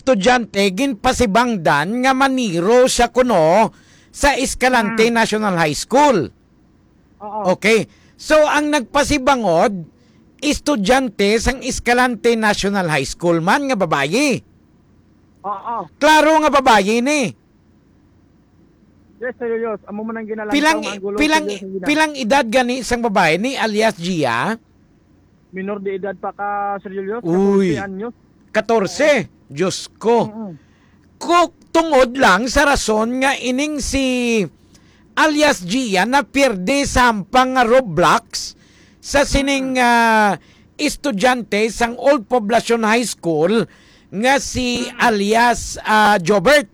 estudyante ginpasibangdan nga maniro sa kuno sa Escalante National High School. Oo. Okay. So ang nagpasibangod estudyante sang Escalante National High School man nga babayi. Oo. Klaro nga babayi ni. Yes, serious. Amo man ang ginalang Pilang edad gani sang babae ni alias Gia? Minor de edad pa ka, Sir Julius. Uy. 14 anyos. 14. Diyos ko. Tungod lang sa rason nga ining si alias Gia na pierde sampang nga Roblox sa sining estudyante sang Old Poblacion High School nga si alias Jobert.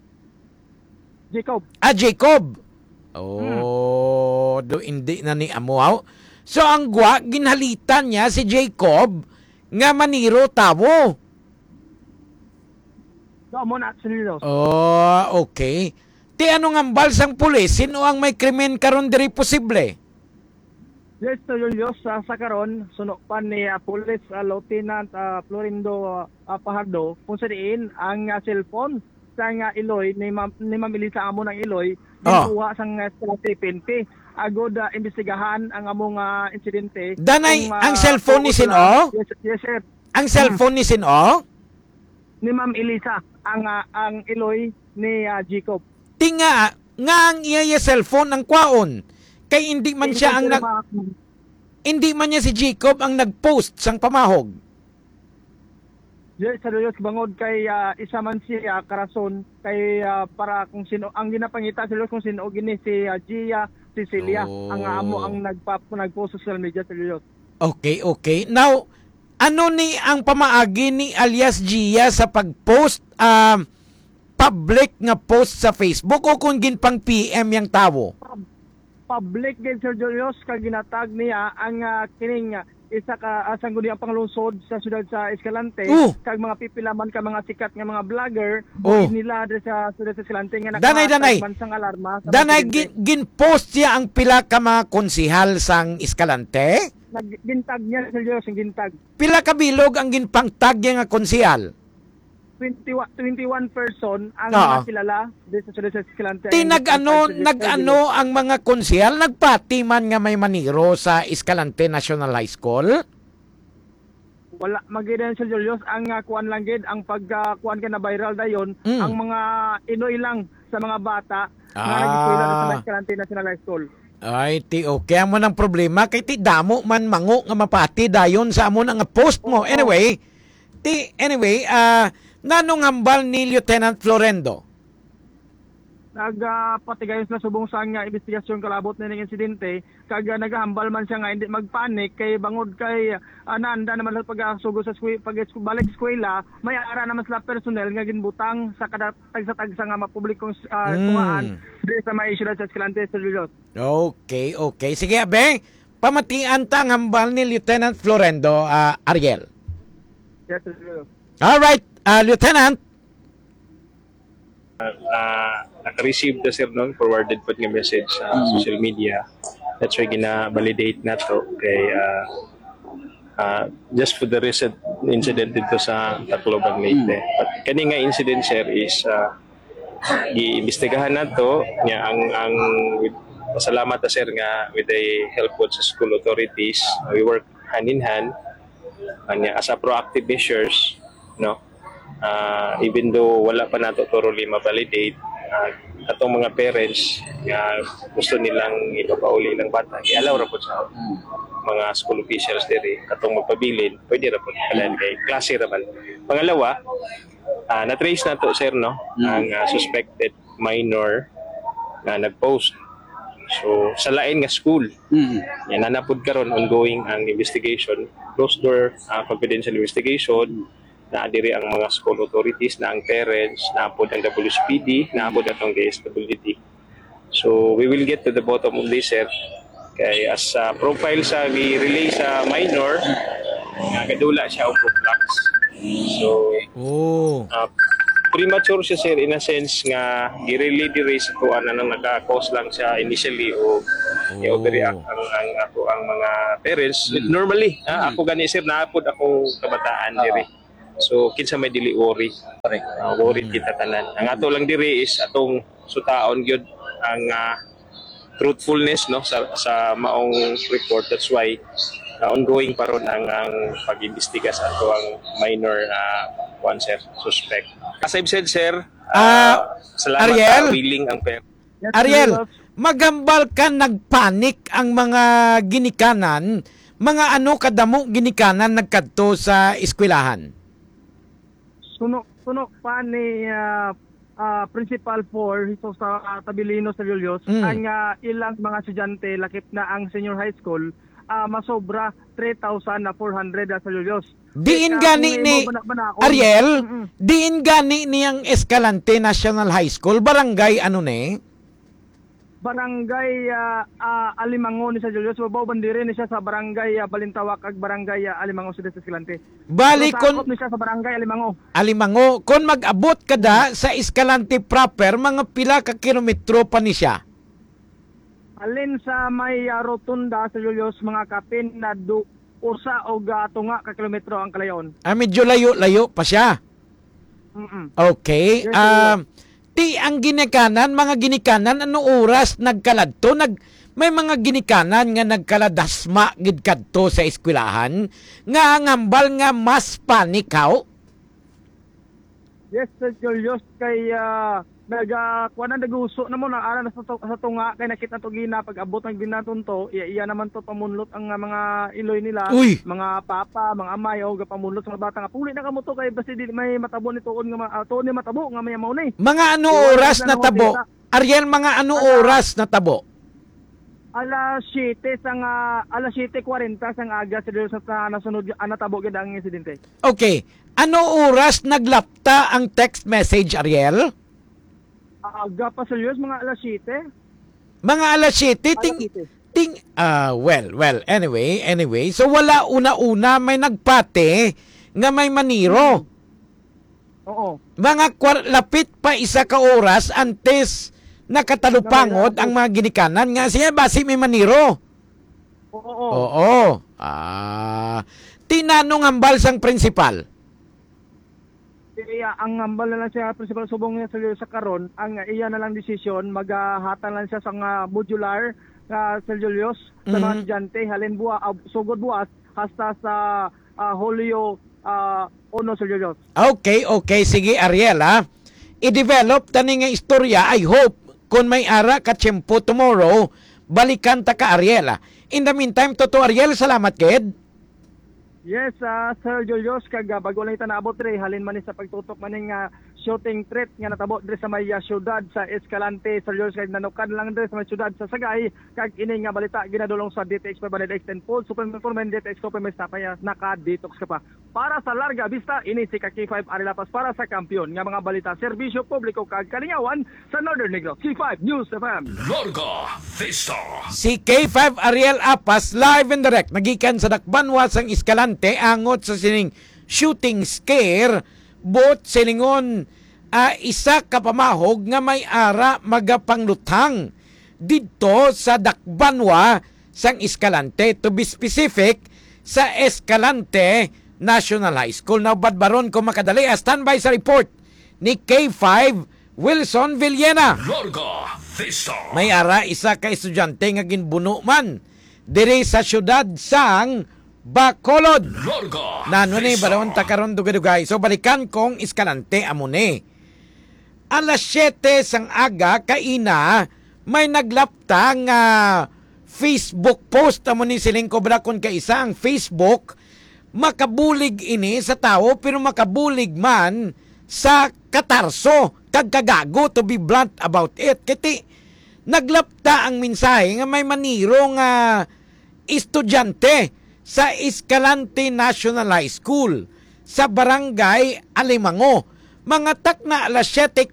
Jacob. Oh, do hindi na ni amuaw. So ang gwa ginhalitan niya si Jacob nga maniro tawo. Oh, okay. Ti ano nga balsang pulis? Sino ang may krimen karon diri posible? Yes, Sir Julius, sa karon sunok pa ni Police Lieutenant Florindo Pajardo kung sa diin ang cellphone sa Iloy ni Mamilisa amo ng Iloy gikuha sang PNP agod investigahan ang among insidente. Danay ang cellphone ni sino? Yes, sir. Ang cellphone ni sino? Ni Ma'am Elisa ang Iloy ni Jacob. Tinga nga ang iya cellphone ang kwaon. Kay hindi man siya ang hindi man niya si Jacob ang nag-post sang pamahog. Yes, seryoso bangod kay isa man siya karason kay para kung sino ang ginapangita seryoso kung sino gini si Gia Cecilia ang amo ang nag-post sa social media seryoso. Okay. Now, ano ni ang pamaagi ni alias Gia sa pag-post public nga post sa Facebook o kung ginpang PM yang tawo? Public din Sir Julius kag ginatag niya ang kining isa ka sangguni ang panglungsod sa siyudad sa Escalante kag mga pipilaman ka mga sikat nga mga vlogger nila sa siyudad sa Escalante nga nakabansang alarma. Danay gin-post siya ang pila ka mga konsihal sang Escalante? Gintag niya Sir Julius ang gintag. Pila ka bilog ang ginpangtag nga konsihal? 21 person ang mga kilala dito sa Escalante. Nag-ano ang mga konsehal nagpati man nga may maniro sa Escalante National High School? Wala magidan sa Julius ang kuan lang gid ang pagkuan ka na viral dayon ang mga inoy lang sa mga bata nga nag-eskwela sa Escalante National High School. Ay, okay mo ng problema kay ti damo man mango nga mapati dayon sa amon nga post mo. Anyway, nanong hambal ni Lieutenant Florendo? Nagpatigayon sa subong sa nga investigasyon kalabot na ng insidente kag nagahambal man siya nga hindi magpanik kay bangod kay nanda naman sa pag-sugo sa balik eskwela may ara naman sila personnel nga ginbutang sa kada tagsa nga mapublikong kuhaan diri sa may siyudad sa Escalante sa Julius. Okay. Sige, abe. Pamatian ta ang hambal ni Lieutenant Florendo, Ariel. Yes, sir. All right. Lieutenant, naka-receive na sir noon, forwarded po nga message sa social media. That's why gina-validate na to kay just for the recent incident dito sa Tacloban Leyte. But kani nga incident sir is i-imbestigahan na to nga ang pasalamat na sir nga with the help po sa school authorities. We work hand in hand as a proactive measures, no? Even though wala pa nato thoroughly ma-validate atong mga parents nga gusto nilang ipapauli ng bata i-allow ra po sa mga school officials diri katong magpabilin pwede ra po kalan kay klase ra man. Pangalawa, na-trace na to sir no ang suspected minor na nag-post so sa lain nga school. Yan nanapod karon ongoing ang investigation, closed door confidential investigation na diri ang mga school authorities, na ang parents, na po ang WSPD, na po ang DSWD. So we will get to the bottom of this sir. Kay as profile sa relay sa minor, gadula siya og Roblox. So premature siya sir in a sense nga i-relay diri sa kuan nang naka-cause lang siya initially o i-overreact ang mga parents. Normally, ako gani sir naapod ako kabataan diri. So kinsa may dili worry. Correct. Worried kita tanan. Ang ato lang diri is atong sutaon gyud ang truthfulness no sa maong report. That's why ongoing pa ron ang pag-imbestiga sa ato ang minor one sir suspect. As I've said sir, salamat Ariel? willing ang per. Yes, Ariel, Sir Josh. magambal ka nagpanik ang mga ginikanan, mga ano kadamo ginikanan nagkadto sa eskwelahan. Sunok pa ni Principal 4 ito sa Tabilino sa Julius ang ilang mga estudyante lakip na ang senior high school masobra 3,400 sa Julius. Diin gani ni Ariel, diin gani niyang Escalante National High School, barangay ano ne? Barangay Alimango ni sa Julius, babaw bandiri ni siya sa barangay Balintawak ag barangay Alimango sa Escalante. Bali Sakop kon ni siya sa barangay Alimango. Alimango, kon mag-abot kada sa Escalante proper, mga pila ka kilometro pa ni siya. Alin sa may rotunda sa Julius, mga kapin na usa o tunga ka kilometro ang kalayon. Medyo layo-layo pa siya. Okay. Yes, Ti ang ginikanan, mga ginikanan, ano oras nagkaladto? May mga ginikanan nga nagkaladasma gid kadto sa eskwelahan nga ngambal nga mas panikaw. Yes, Sir Julius, kay kuanan naguso na mo na ara sa tunga kay nakita to gina pag abot ng ginatunto iya naman to pamunlot ang mga iloy nila. Uy! Mga papa, mga amay o pamunlot sa mga bata nga puli na kamo to kay basta di may matabo ni tuon nga tuon ni matabo nga may maunay. Mga ano oras na tabo? Ariel, mga ano oras na tabo? Alas 7 alas 7:40 sang aga sa nasunod natabo gid ang insidente. Okay. Ano oras naglapta ang text message, Ariel? Aga pa sa Diyos, mga alas 7. Mga alas 7, anyway. So wala una-una may nagpate nga may maniro. Oo. Mga lapit pa isa ka oras antes nakatalupangot ang mga ginikanan nga siya basi may maniro. Oo. Oo. Tinanong ang balsang prinsipal. Iya ang ambal na lang siya principal subong niya sa karon ang iya na lang desisyon maghatan lang siya sa modular sa Julius sa mga estudyante halin sugod buwas hasta sa Julio 1 sa Julius. Okay, sige Ariel ha. I-develop tani nga istorya, I hope kung may ara ka tiyempo tomorrow balikan ta ka Ariel ha. In the meantime, Toto Ariel, salamat kid. Yes, Sir Julius, kag bago lang ita naabot rin, halin man sa pagtutok maning shooting threat nga natabo dre sa may syudad sa Escalante, Sir Julius, kag nanukan lang dre sa may syudad sa Sagay, kag ini nga balita ginadulong sa DTX Permanent Extend Pool, Superman DTX Superman Sapaya, naka-detox ka pa. Para sa Larga Vista, ini si K5 Arilapas para sa kampiyon nga mga balita, serbisyo publiko kag kalingawan sa Northern Negros. K5 News FM. Larga Vista. Si K5 Ariel Apas live and direct nagikan sa Dakbanwa sang Escalante angot sa sining shooting scare bot silingon isa ka pamahog nga may ara magapanglutang didto sa Dakbanwa sang Escalante, to be specific sa Escalante National High School. Now badbaron ko makadali standby sa report ni K5 Wilson Villena. Larga Vista. May ara isa ka estudyante nga ginbuno man diri sa syudad sang Bacolod. Larga Nano ni Vista. balon takaron dugay-dugay. So balikan kong Escalante amune. Alas 7 sang aga kaina may naglapta nga Facebook post amo ni siling Cobra kon ka isa ang Facebook makabulig ini sa tao pero makabulig man sa katarso kag kagago, to be blunt about it. Kiti naglapta ang mensahe nga may maniro nga estudyante sa Escalante National High School sa barangay Alimango. Mga takna alas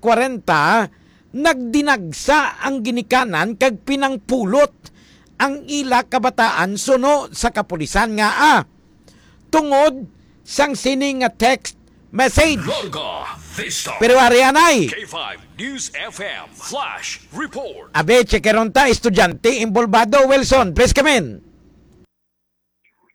7:40 nagdinagsa ang ginikanan kag pinangpulot ang ila kabataan suno sa kapulisan nga tungod sang sining nga text message. Larga Vista. Pero arianay K5 News FM Flash Report. abe chekeron ta estudyante involvado. Wilson, please come in.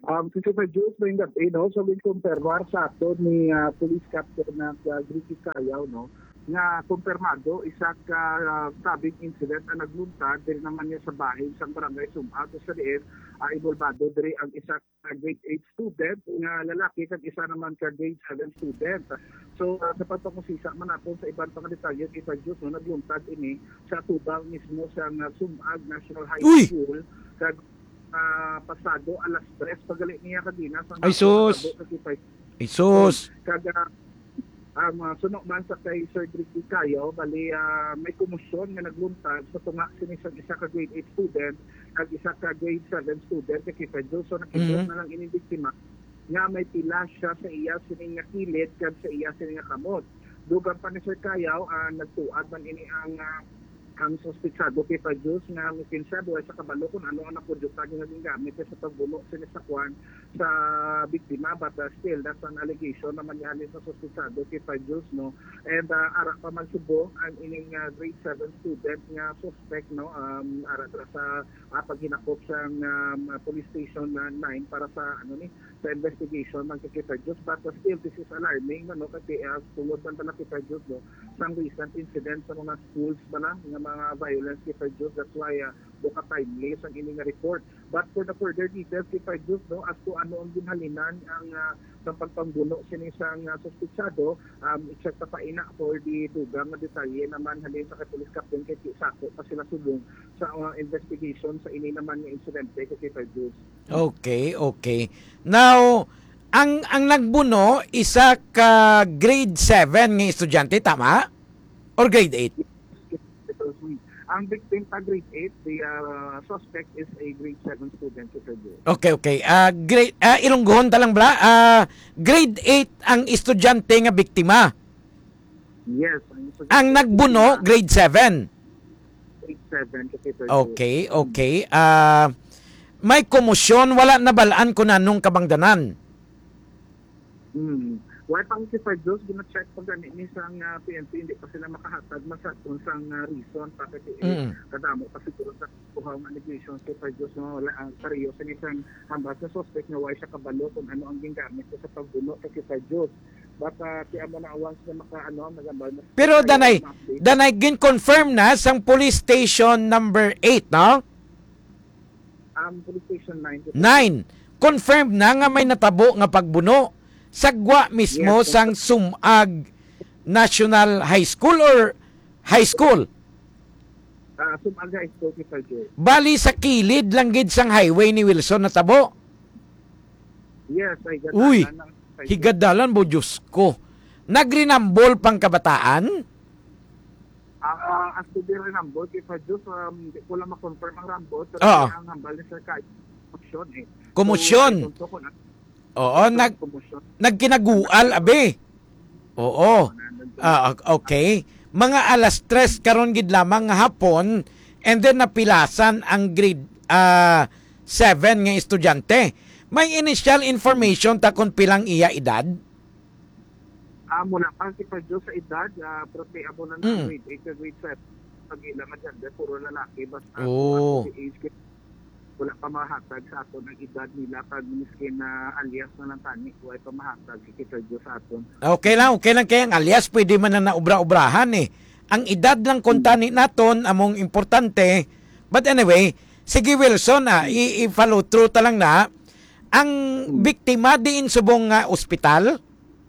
Kasi pa Diyos na yung gabi, no? So, kumpirmar sa ato ni Police Captain na Gricky Cayaw, no? Nga kumpirmado, isa ka sabing incident na nagluntad, din naman niya sa bahay, isang barangay Sumag, sa liit, involvado diri ang isa ka grade 8 student, nga lalaki, kag isa naman ka grade 7 student. So, sa pagpakusisa man natin sa ibang pang detalye, kita Diyos, no? Nagluntad ini sa tubang mismo sa Sumag National High Uy! School, kag pasado alas 3 pagalit niya kanina sa Ay, sus! Isus! kaga ang sunok man sa kay Sir Gricky Cayo, bali may kumusyon nga nagluntad sa tunga sinisang isa ka grade 8 student at isa ka grade 7 student kay Pedro. So nakita na lang ining biktima nga may pila siya sa iya sining nga kilid kag sa iya sining nga kamot. Dugang pa ni Sir Cayo, nagtuad man ini ang suspitsado kay Pajus nga mikinsado ay sa kabalo kung ano ang naprodukan yung naging gamit sa pagbuno sinisakwan sa biktima, but still that's an allegation na mangyari sa suspitsado kay Pajus, no? And ara pa man subo ang ining grade 7 student nga suspect, no? Ara sa paghinakop sa police station 9 para sa sa investigation man kay Pajus, but still this is alarming, no? Kasi tungod man pala kay Pajus, no? Some recent incidents sa mga schools bala nga mga violence kay Pajus, that's why buka timely ang ining report. But for the further details kay Pajus, no, as to ano ang ginhalinan ang sa pagpangguno sinisang suspitsado, i-check pa ina for the dugang na detalye naman halin sa kay Police Captain kay Sako pa sila subong sa investigation sa ini naman nga insidente kay Pajus. Okay. Now, ang nagbuno isa ka grade 7 nga estudyante, tama? Or grade 8? Ang victim pa grade 8, the suspect is a grade 7 student. Okay. Grade Ilonggohon talang bla. Grade 8 ang estudyante nga biktima. Yes. Ang nagbuno grade 7. Grade 7 kasi Okay. May komosyon, wala nabalaan kung anong kabangdanan. Why pang si Pajos, gina-check pag ni sang PNP, hindi pa sila makahatag masatun sang reason bakit kadamo pa siguro sa kuhaw ng allegations si Pajos, no? Wala ang seryo sa isang hambas na suspect na why siya kabalo kung ano ang gingamit sa pagbuno kay Pajos. Baka kaya mo na once na nagambal na. Pero danay gin-confirm na sang police station number 8, no? Police station 9. 9. Confirmed na nga may natabo nga pagbuno. Sagwa mismo sang Sumag National High School or high school? Sumag High School kay Pajos. Bali sa kilid lang gid sang highway ni Wilson natabo. Yes, ay ganda. Uy, higadalan bo Diyos ko. Nagrinambol pang kabataan? As to be renambol kay Pajos, hindi ko lang ma-confirm ang rambol. Kasi ang hambal ni Sir Kai, komosyon. Oo, nagkinagual, abe. Oo. Okay. Mga alas 3 karon gid lamang nga hapon, and then napilasan ang grade 7 nga estudyante. May initial information ta kung pilang iya edad? Mula pa si Pajos sa edad, prote abo na grade 8 grade 7. Pag ilang gender, puro lalaki. Basta age wala pa mahatag sa aton ang edad nila pag miskin na alias na lang tani, wala pa mahatag si Pajos sa aton. Okay lang kaya ang alias pwede man na naubra-ubrahan eh. Ang edad lang kontani naton among importante. But anyway, sige Wilson, i-follow through ta lang na ang biktima diin subong nga ospital.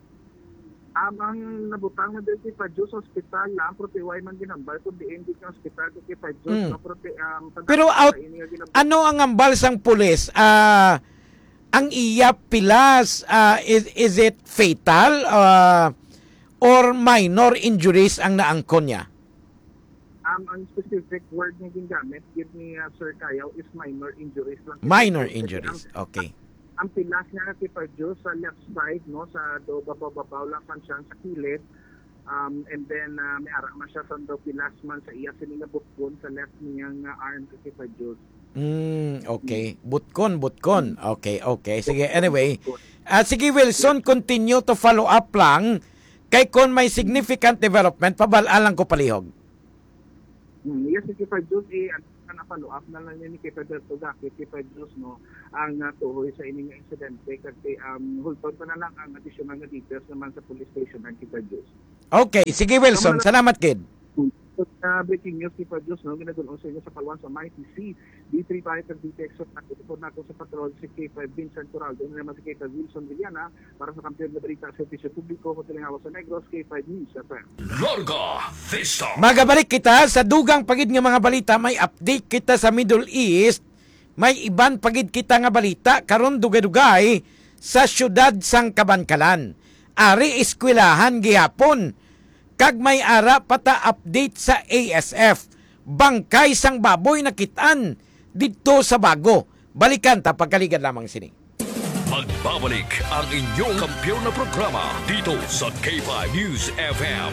Ang nabutang na din si Pajos hospital lang, prote why man ginambal kundi hindi ka hospital kay Pajos, prote pero ano ang ambal sang pulis? Ang iya pilas, is it fatal or minor injuries ang naangkon niya? Ang specific word na gingamit give ni Sir Cayaw is minor injuries lang. Minor injuries, okay. Ang pilas niya kay Pajos sa left side, no, sa babaw lang man siya sa kilid, and then may ara man siya sa pilas man sa iya sining butkon sa left niyang arm kay Pajos. Okay. Butkon. Okay. Sige, anyway. Sige Wilson, continue to follow up lang kay kung may significant development, pabalaan lang ko palihog. Yes, si Pajos ka na follow up na lang ni kay Pedro Gakit, kay Pedro no, ang tuhoy sa ining insidente kay hulton pa na lang ang additional na details naman sa police station ng kay Pedro. Okay, sige Wilson, salamat kid. Breaking news kay Pedro no, ginadulong sa inyo sa Palwan sa MITC, D3 Fighter Detective nato sa patrol si K5 Vincent Corraldo, naman si K5 Wilson Villana para sa kampiyon na balita sa Servisyo Publiko, Hotel Hawa sa Negros, K5 News FM. Larga Vista. Magabalik kita sa dugang pagid nga mga balita, may update kita sa Middle East, may iban pagid kita nga balita karon dugay-dugay sa syudad sang Kabankalan. Ari eskwelahan gihapon. Kag may ara pata update sa ASF. Bangkay sang baboy nakitaan dito sa Bago. Balikan ta pagkaligan lamang sini. Magbabalik ang inyong kampiyon na programa dito sa K5 News FM.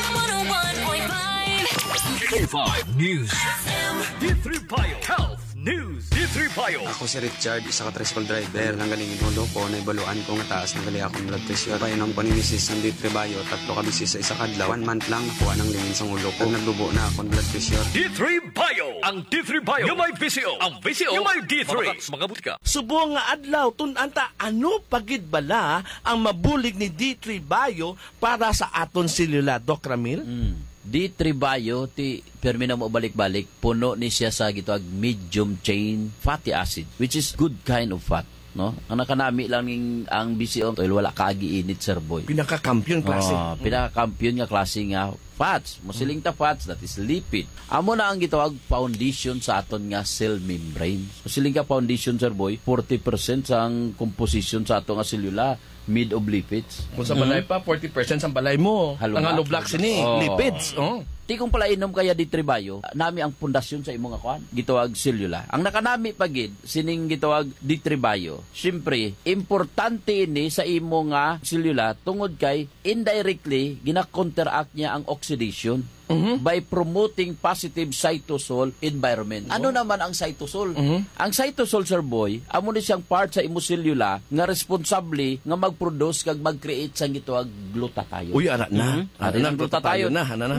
101.5 K5 News FM. D3 Bio Health News. D3 Bio. Ako si Richard, isa ka tricycle driver. Nang galing inulo ko, naibaluan ko nga taas ng gali akong blood pressure. Painom ko ni Mrs. ng D3 Bio, 3 ka bisis sa isa kadlaw. 1 month lang nakuha ng lingin sa ulo ko. Naglubo na akong blood pressure. D3 Bio. Ang D3 Bio. Yung may VCO. Ang VCO. Yung may D3. Mga butika. Subo nga adlaw tunanta ano pagid bala ang mabulig ni D3 Bio para sa aton selula, Doc Ramil? D3 Bio ti permi na mo balik-balik puno ni siya sa gitawag medium chain fatty acid which is good kind of fat, no? Ang nakanami lang ang BCO oil wala kaagi init sir boy. Pinaka-kampiyon klase. Pinaka-kampiyon nga klase nga fats. Musiling ta fats, that is lipid. Amo na ang gitawag foundation sa aton nga cell membrane. Musiling ka foundation sir boy, 40% sa ang composition sa aton nga selula made of lipids. Kung sa balay pa, 40% sa balay mo. Halo ang na. hollow blocks ini, lipids. Oh. Ti kung pala inom kaya D3 Bio, nami ang pundasyon sa imong akuan, gitawag selula. Ang nakanami pagid sining gitawag D3 Bio. Syempre, importante ini sa imo nga selula tungod kay indirectly gina-counteract niya ang oxidation. By promoting positive cytosol environment. Ano naman ang cytosol? Ang cytosol, sir boy, amo ni siyang part sa imo selula nga responsable nga mag-produce kag mag-create sang gitawag glutathione. Uy, ara na. Ari ng glutathione.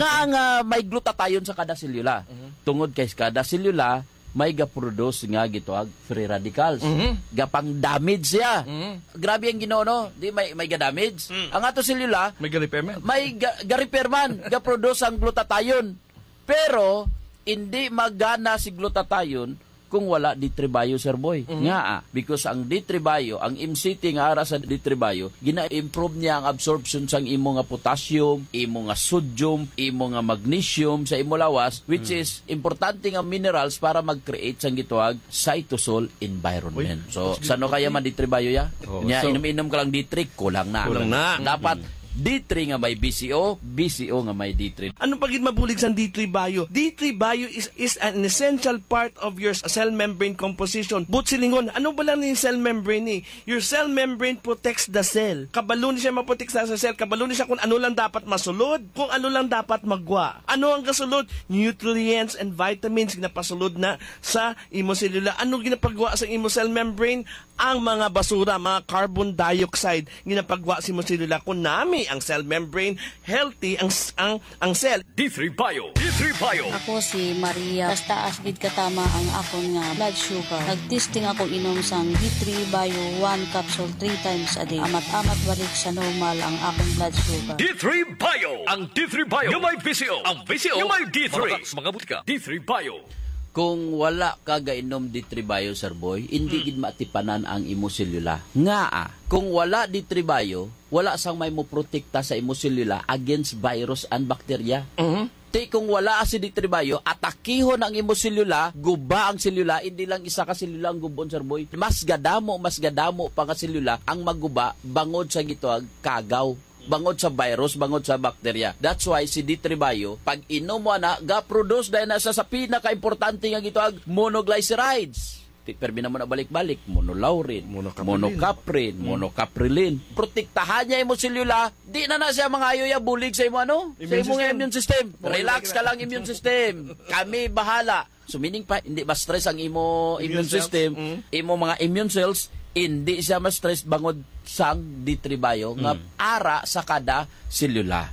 Nga may glutathione sa kada selula. Tungod kay kada selula may ga-produce nga gitawag free radicals. Gapang damage siya. Grabe ang Ginoo, no? Di may ga-damage. Ang ato selula May repair man. may ga-repair man, ga-produce ang glutathione. Pero hindi magana si glutathione kung wala D3 Bio, sir boy. Because ang D3 Bio, ang MCT nga ara sa D3 Bio, gina-improve niya ang absorption sang imo nga potassium, imo nga sodium, imo nga magnesium sa imo lawas, which is importante nga minerals para mag-create sang gitawag cytosol environment. So, sano kaya man D3 Bio ya? Nya inom-inom ka lang D3, kulang na. Dapat D3 nga may BCO, BCO nga may D3. Ano pagid mabulig sa D3 Bio? D3 Bio is an essential part of your cell membrane composition. Silingon, ano ba lang yung cell membrane ni? Your cell membrane protects the cell. Kabalo ni siya maprotek sa cell. Kabalo ni siya kung ano lang dapat masulod, kung ano lang dapat magwa. Ano ang kasulod? Nutrients and vitamins ginapasulod na sa imo selula. Ano ginapagwa sa imo cell membrane? Ang mga basura, mga carbon dioxide ginapagwa sa imo selula. Kung nami ang cell membrane, healthy ang cell. D3 Bio. D3 Bio. Ako si Maria. Basta asgid katama ang akong nga blood sugar. Nagtesting ako inom sang D3 Bio 1 capsule 3 times a day. Amat-amat balik sa normal ang akong blood sugar. D3 Bio. Ang D3 Bio. Yung may VCO. Ang VCO. Yung may D3. Mga butika. D3 Bio. Kung wala ka gainom D3 Bio, sir boy, hindi gid matipanan ang imo selula. Kung wala D3 Bio, wala sang may mo protekta sa imo selula against virus and bacteria. Ti kung wala si D3 Bio, atakihon ang imo selula, guba ang selula, hindi lang isa ka selula ang gubon, sir boy. Mas gadamo pa ka selula ang maguba bangod sa gitawag kagaw. Bangod sa virus, bangod sa bacteria. That's why si D3 Bio, pag inom mo na, ga-produce dahil nasa sa pinaka-importante nga gitawag monoglycerides. Permi na mo na balik-balik, monolaurin, monocaprin, monocaprilin. Protektahan niya imo selula, di na siya mga ayo ya bulig sa imo sa imong immune system. Relax ka lang immune system. Kami bahala. So meaning pa, hindi ba stress ang imo immune system, imo mga immune cells, hindi siya ma-stress bangod sang D3 Bio nga ara sa kada selula.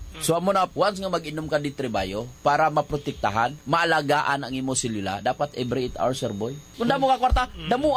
So amo na once nga mag-inom ka di Tribayo para maprotektahan, maalagaan ang imo selula, dapat every 8 hours, sir boy. Kung damo ka kwarta, damo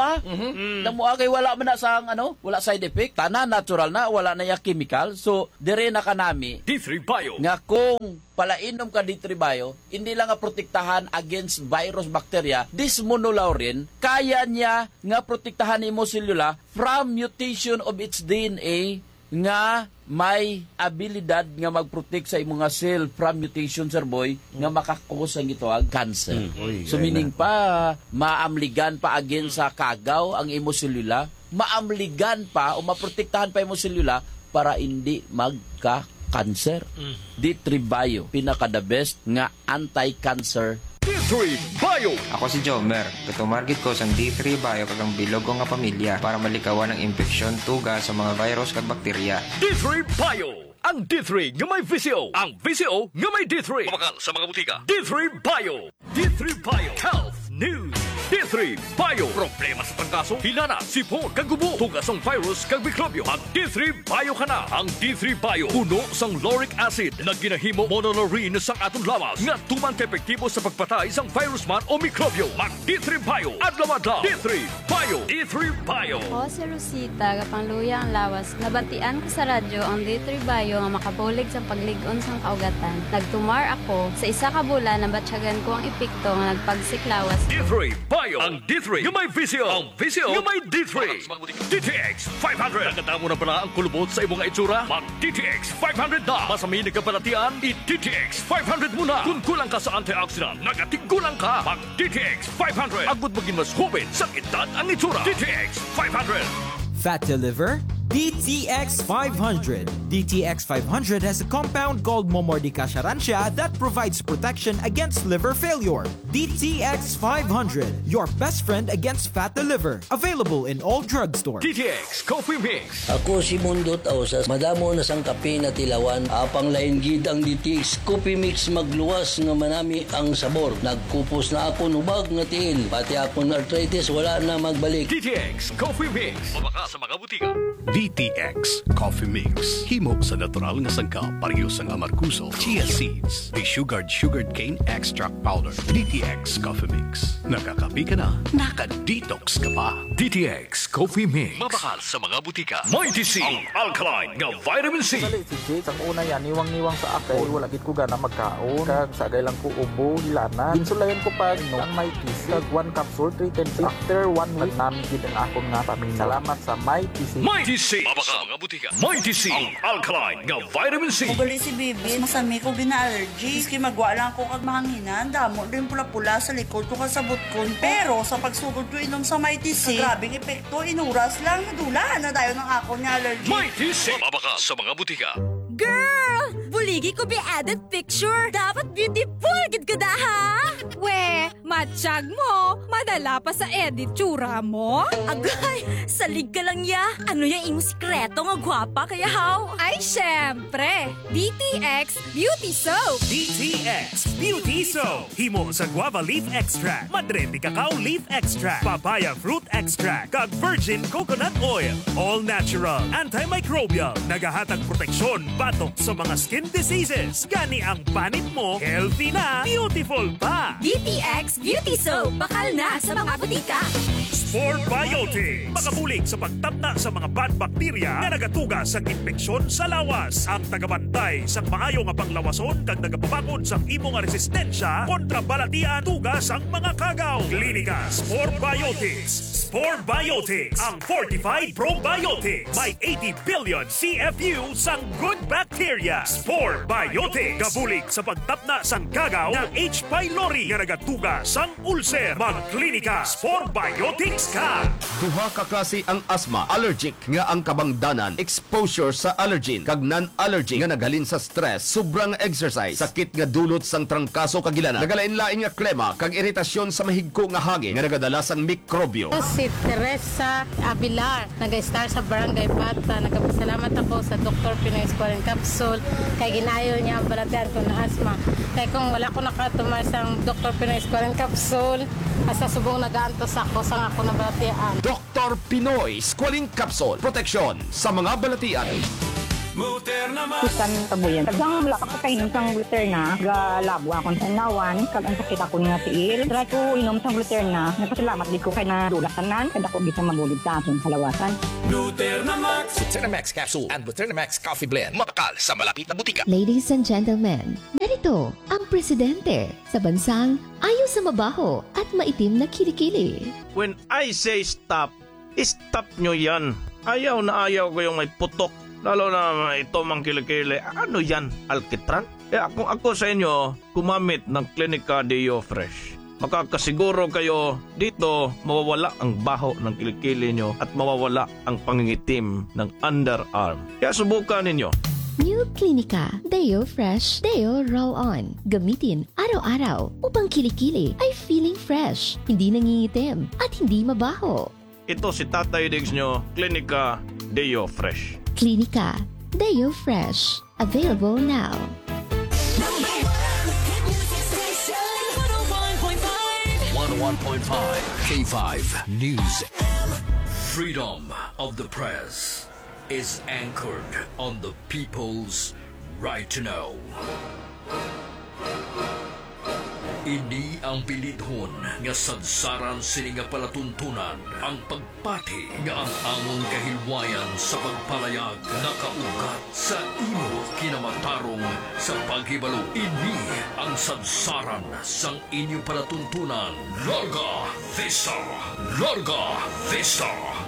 kay wala man na sang wala side effect, tanan natural na, wala na ya chemical. So dire na kanami D3 Bio. nga kung palainom ka di Tribayo, hindi lang nga protektahan against virus, bacteria, this monolaurin, kaya niya nga protektahan imo selula from mutation of its DNA nga may abilidad nga mag-protect sa imong nga cell from mutation, sir boy, nga makakos ang gitawag cancer. So meaning pa, maamligan pa against sa kagaw ang imo selula, maamligan pa o maprotektahan pa imo selula para hindi magka-cancer. D3 Bio, pinaka-the best nga anti-cancer. D3 Bio. Ako si Jomer. Katumargit ko sa D3 Bio kagang bilog ko nga pamilya para malikawan ang infeksyon, tuga sa mga virus kag bakterya. D3 Bio. Ang D3 nga may VCO. Ang VCO nga may D3. Mabakal sa mga butika. D3 Bio. D3 Bio. Health News. D3 Bio. Problema sa trangkaso, hinana, sipon, kagubo, tugas ang virus, kag mikrobyo. Ang D3 Bio ka na. Ang D3 Bio. Puno sang lauric acid na ginahimo monolaurin sang atong lawas nga tuman ka-epektibo sa pagpatay sang virus man o mikrobyo. Mag D3 Bio. Adlaw-adlaw. D3 Bio. D3 Bio. Ako si Rosita, kapangluya ang lawas. Nabatian ko sa radyo ang D3 Bio nga makabulig sa pagligon sang kaugatan. Nagtumar ako. Sa isa ka bulan, nabatsyagan ko ang epekto nga nagpagsiklawas. D3 Bio. Ang D3 nga may VCO. Ang VCO nga may D3. DTX 500. Nagkatamo na pala ang kulubot sa imong itsura? Mag DTX 500 na. Masami nagkabalatian, i-DTX 500 muna. Kung kulang ka sa antioxidant, nagatigulang ka. Mag DTX 500. Agud maging mas hubin sa edad ang itsura. DTX 500. Fat to liver? DTX 500. DTX 500 has a compound called Momordicasarancia that provides protection against liver failure. DTX 500, your best friend against fat to liver. Available in all drugstores. DTX Coffee Mix. Ako si Mundo Tausas, madamo na sang kape na tilawan. Apang lain gid ang DTX Coffee Mix magluwas nga manami ang sabor. Nagkupos na ako nubag nga tiil. Pati akong arthritis wala na magbalik. DTX Coffee Mix. Mabaka sa mga butika. DTX Coffee Mix. Himo sa natural nga sangka, parehas ang amarkuso, chia seeds, sugared cane extract powder. DTX Coffee Mix. Nakakapi ka na, naka-detox ka pa. DTX Coffee Mix. Mabakal sa mga butika. Mighty C, ang alkaline nga vitamin C. Si Jake, ang una yan, niwang-niwang sa akin. Wala gid ko gana magkaon. Kag sagay lang ko ubo, hilana. Insulayan ko pa ang Mighty C. Kag 1 capsule, 3 times. After 1 week, namin gid ang akong nga pamilya. Salamat sa Mighty C. Mighty C. Mabaka sa mga butika. Mighty C, ang alkaline nga vitamin C. Ugali si Bibi, masami ko gina-allergy. Iski magwa lang ko kag mahanginan, damo din pula-pula sa likod ko kasabot ko. Pero sa pagsugod ko inom sa Mighty C, grabing epekto, inuras lang, nadula na tayo ng ako niya allergy. Mighty C. Mabaka sa mga butika. Girl! Buligi ko be added picture. Dapat beautiful gid ka da, ha? We, matsyag mo. Madala pa sa edit tsura mo. Agay, salig ka lang ya. Ano yung imong sikreto nga gwapa kaya how? Ay, syempre. DTX Beauty Soap. DTX Beauty Soap. Himo sa guava leaf extract, madrete cacao leaf extract, papaya fruit extract, kag virgin coconut oil. All natural, antimicrobial, nagahatag proteksyon batok sa mga skin diseases. Gani ang panit mo, healthy na, beautiful pa. DTX Beauty Soap. Bakal na sa mga butika. Spore Biotics. Makabulig sa pagtabna sa mga bad bacteria na nagatuga sa infeksyon sa lawas. Ang tagabantay sa maayo nga panglawason kag nagapabakod sa imong resistensya kontra balatian tugas ang mga kagaw. Klinika Spore Biotics. Spore Biotics, ang fortified probiotics. May 80 billion CFU sang good bacteria. Spore Biotics. Kabulig sa pagtapna sang kagaw ng H. pylori nga nagatuga sang ulcer. Magklinika Spore Biotics ka. Duha ka klase ang asthma, allergic nga ang kabangdanan, exposure sa allergen kag non-allergic nga naghalin sa stress, sobrang exercise, sakit nga dulot sang trangkaso kag ilana, nagalain-lain nga klema kag iritasyon sa mahigko nga hangin nga nagadala sang mikrobyo. Si Teresa Abilar, nag-star sa Barangay Bata. Nagpasalamat ako sa Dr. Pinoy Squalene Capsule kay ginayo niya ang balatian ko na asthma. Kaya kung wala ko nakatumar sa Dr. Pinoy Squalene Capsule, asa subong nagaantos ako sa ako na balatian. Dr. Pinoy Squalene Capsule, proteksyon sa mga balatian. Kusan tabuyan. Tagang wala ka kainom sang Gluterna, galabwa akong tanawan, kag ang sakit ako nga tiil. Try ko inom sang Gluterna, nagpasalamat di ko kay na dulatanan, kada ko bisa magulid sa aking kalawasan. Gluternamax Capsule and Gluternamax Coffee Blend. Mapakal sa malapit na butika. Ladies and gentlemen, narito ang presidente sa bansang ayaw sa mabaho at maitim na kilikili. When I say stop, stop nyo yan. Ayaw na ayaw ko yung may putok. Lalo na ito mang kilikili. Ano yan? Alkitran? Kung ako sa inyo, gumamit ng Clinica Deo Fresh. Makakasiguro kayo dito mawawala ang baho ng kilikili nyo at mawawala ang pangingitim ng underarm. Kaya subukan ninyo. New Clinica Deo Fresh Deo Roll-On. Gamitin araw-araw upang kilikili ay feeling fresh, hindi nangingitim at hindi mabaho. Ito si Tatay Diggs nyo, Clinica Deo Fresh. Clinica Deo Fresh. Available now. 101.5 K5 News. Freedom of the press is anchored on the people's right to know. Ini ang bilidhon nga sadsaran sini nga palatuntunan ang pagpati nga ang among kahilwayan sa pagpalayag nakaugat sa imo kinamatarong sa paghibalo. Ini ang sadsaran sang inyo palatuntunan. Larga Vista! Larga Vista!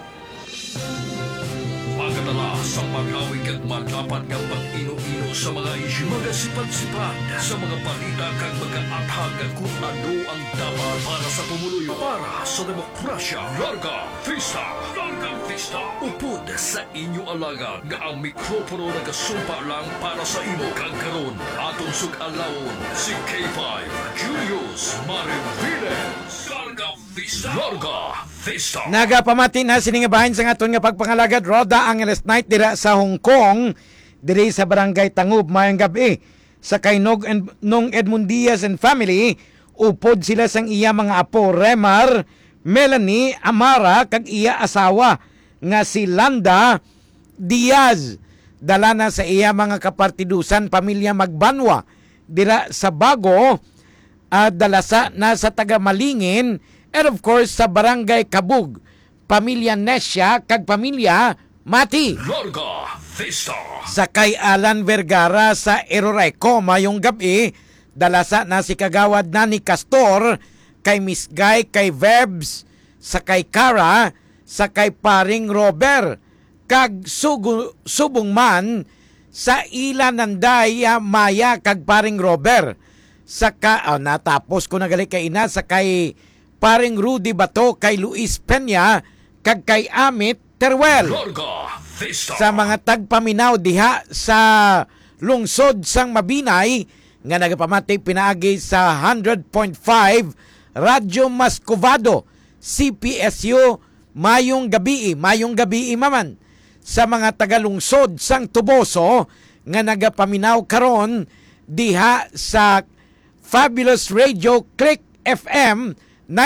Pagkatala sa paghawig at magapat ng pag-ino-ino sa mga isyu, magasipad-sipad sa mga balita kag mag-aatag kung ano ang dapat para sa pumuluyo, para sa demokrasya. Larga Vista! Larga Vista! Upod sa inyo alagad nga ang mikropono nagasumpa lang para sa imo kag karon atong sug-alawon si K5 Julius Mariviles. Larga Vista! Larga Vista! Nagapamati na sininga bahin sa aton nga pagpangalagad Roda Angeles Night dira sa Hong Kong, diri sa Barangay Tangub mayang gabi. Sa kay Nong Edmund Diaz and family, upod sila sang iya mga apo Remar, Melanie, Amara kag iya asawa nga si Landa Diaz. Dala na sa iya mga kapartidusan pamilya Magbanwa dira sa Bago, dalasa na sa taga Malingin, and of course sa Barangay Kabug, pamilya Nesya kag pamilya Mati. Larga Vista! Sa kay Alan Vergara sa Eroreco mayong gabi, dalasa na si kagawad na ni Castor, kay Miss Guy, kay Verbs, sa kay Cara, sa kay paring Robert, kag subong man sa ila nanday Maya kag paring Robert. Sa natapos ko na gali kay ina sa kay paring Rudy Bato, kay Luis Peña, kag kay Amit Teruel. Sa mga tagpaminaw diha sa lungsod sang Mabinay nga nagapamati pinaagi sa 100.5 Radyo Mascovado CPSU mayong gabi maman. Sa mga tagalungsod sang Tuboso nga nagapaminaw karon diha sa Fabulous Radio Click FM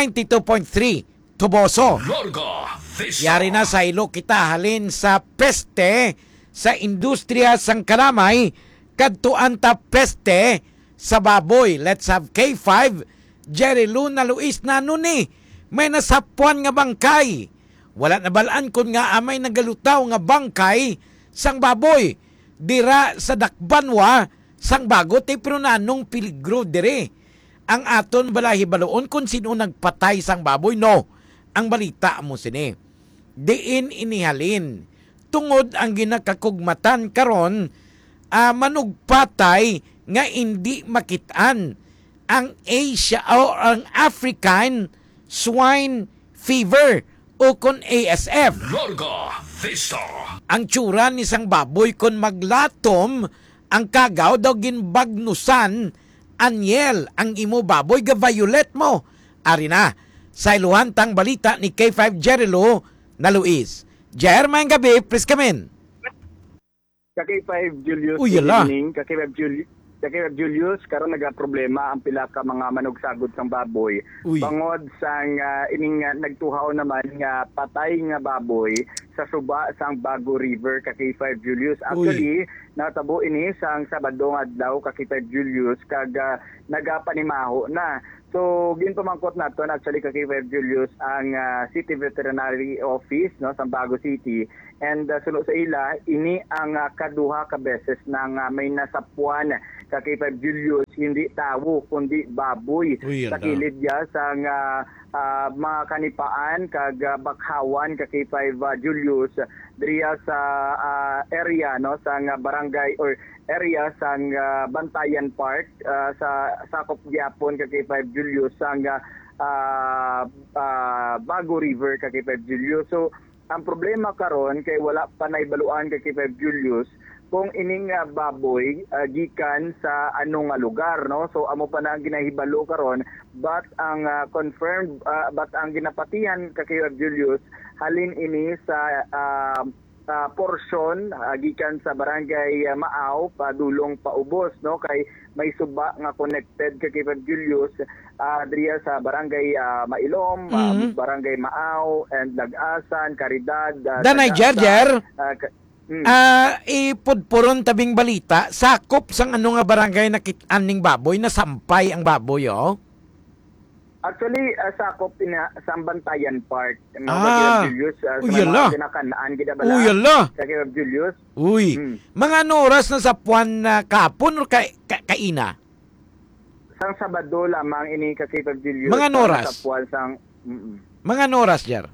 92.3 Tuboso. Yari na sa ilo kita halin sa peste sa industriya sang kalamay kadtuan ta peste sa baboy. Let's have K5 Jerry Luna Luis na nuni may nasapuan nga bangkay. Wala na balaan kun nga amay nagalutaw nga bangkay sang baboy dira sa Dakbanwa sang Bago ti pero nanong peligro dire. Ang aton balahi baloon kung sino nagpatay sang baboy. No, ang balita mo sini diin inihalin tungod ang ginakakugmatan karon manugpatay nga hindi makitaan ang Asia o ang African Swine Fever o kon ASF. Larga Vista! Ang tsura ni sang baboy kon maglatom ang kagaw daw ginbagnusan anyel ang imo baboy ga violet mo. Ari na sa iluhantang balita ni K5 Jerilo na Luis. Jer, mayang gabi, please come in. Ka-K5 Julius, Uy, yala. Ka-K5 Kaya Julius, karon nagaproblema ang pila ka mga manugsagod sang baboy. Bangod sang ining nagtuhaw naman nga patay nga baboy sa suba sang Bago River kay 5 Julius. Actually, natabo ini sang Sabado nga adlaw kay 5 Julius kag nagapanimaho na. So ginpamangkot nato actually kay 5 Julius ang City Veterinary Office no sa Bago City, and sulo sa ila ini ang kaduha ka beses nang may nasapuan kay 5 Julius hindi tawo kundi baboy sa kilid niya sang mga kanipaan kag bakhawan kay 5 Julius diriya sa area no sang barangay or area sang Bantayan Park sa sakop gyapon kay 5 Julius sang Bago River kay 5 Julius. So ang problema karon kay wala pa naibaluan kay 5 Julius kung ining baboy gikan sa anong lugar no. So amo pa na ang ginahibalo karon, but ang confirmed but ang ginapatihan kay 5 Julius halin ini sa portion gikan sa barangay Maaw padulong paubos no, kay may suba nga connected kay 5 Julius diriya sa barangay Mailom, barangay Maaw and Nag-asan, Caridad. Danay Jer. Ipudpuron tabing balita sakop sang ano nga barangay nakitaan ning baboy na sampay ang baboy Actually, sakop sa Bantayan Park. Julius, sa mga kinakanaan gidabala. Kay Julius. Mga oras na sapuan na kapon o kaina? Sang Sabado lamang ini kay Julius. Mga oras? Sapuan sang Mga oras, Jer?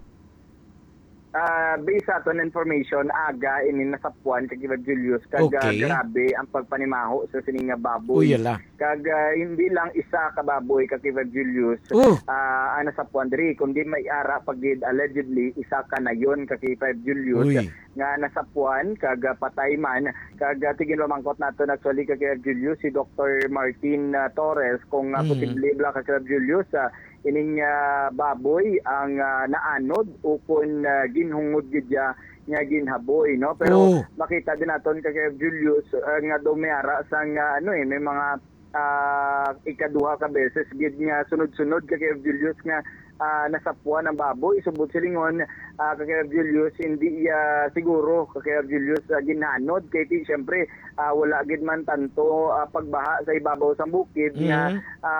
Based aton information, aga ini nasapuan kay Julius kag grabe ang pagpanimaho sa sining nga baboy. Kag hindi lang isa ka baboy kay Julius ang nasapuan diri, kundi may ara pagid allegedly isa ka na yon kay Julius nga nasapuan kag patay man. Kag tigin mamangkot nato actually kay Julius si Dr. Martin Torres kung posible bla kay Julius ining baboy ang naanod o kung ginhungod gidya nga ginhaboy no, pero makita din naton kay Julius nga dumiara sang may mga ikaduha ka beses gid nga sunod-sunod kay Julius nga nasapuan ang baboy. Subot silingon kay Julius hindi siguro kay Julius ginanod kay siyempre wala gid man tanto pagbaha sa ibabaw sa bukid nga